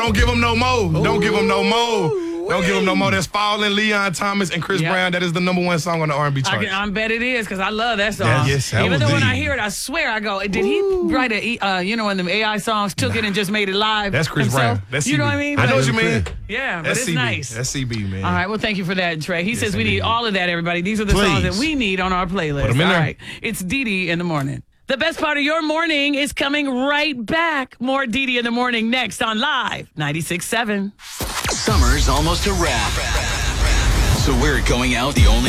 Don't give them no more. Don't give them no more. Don't give them no more. That's Fallin', Leon Thomas, and Chris Brown. That is the #1 song on the R&B chart. I bet it is because I love that song. Yes, even though when I hear it, I swear I go, did he write one of them AI songs, took it and just made it live? That's Chris himself? Brown. That's CB. You know what I mean? I know what you mean. Yeah, but That's it's CB. nice. That's CB, man. All right, well, thank you for that, Trey. He says we need all of that, everybody. These are the songs that we need on our playlist. Put them in all there. right, it's Dee Dee in the morning. The best part of your morning is coming right back. More Dee Dee in the morning next on Live 96.7. Summer's almost a wrap. So we're going out the only